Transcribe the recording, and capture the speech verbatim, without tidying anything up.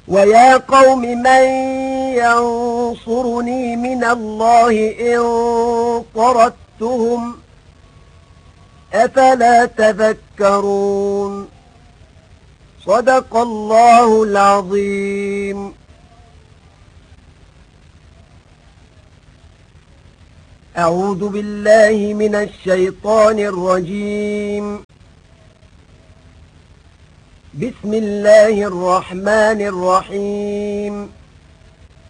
ويا قوم من ينصرني من الله إن طردتهم أفلا تذكرون صدق الله العظيم. أعوذ بالله من الشيطان الرجيم. بسم الله الرحمن الرحيم.